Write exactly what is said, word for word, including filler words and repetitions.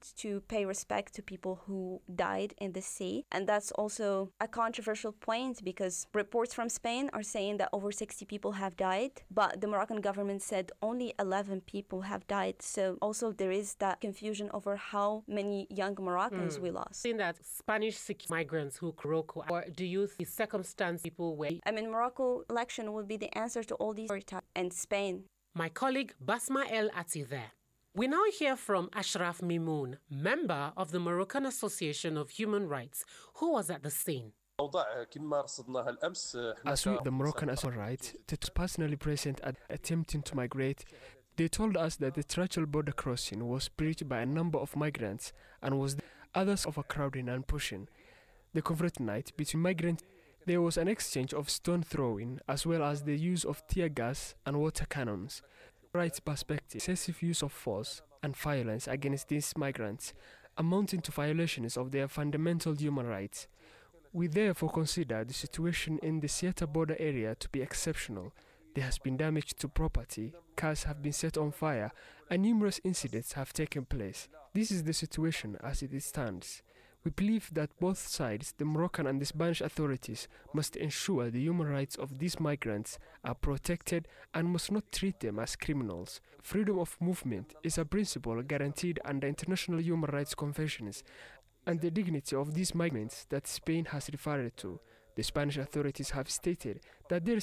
to pay respect to people who died in the sea. And that's also a controversial point because reports from Spain are saying that over sixty people have died, but the Moroccan government said only eleven people have died. So also there is that confusion over how many young Moroccans mm. we lost. Saying that Spanish migrants who Morocco, or do you see circumstance people where? I mean, Morocco election would be the answer to all these and Spain. My colleague Basma El Ati there. We now hear from Ashraf Mimoun, member of the Moroccan Association of Human Rights, who was at the scene. As we, the Moroccan Human Rights, that was personally present at attempting to migrate, they told us that the terrestrial border crossing was breached by a number of migrants and was the others overcrowding and pushing. The confronting night between migrants, there was an exchange of stone throwing as well as the use of tear gas and water cannons. Rights perspective, excessive use of force and violence against these migrants, amounting to violations of their fundamental human rights. We therefore consider the situation in the Ceuta border area to be exceptional. There has been damage to property, cars have been set on fire, and numerous incidents have taken place. This is the situation as it stands. We believe that both sides, the Moroccan and the Spanish authorities, must ensure the human rights of these migrants are protected and must not treat them as criminals. Freedom of movement is a principle guaranteed under international human rights conventions and the dignity of these migrants that Spain has referred to. The Spanish authorities have stated that their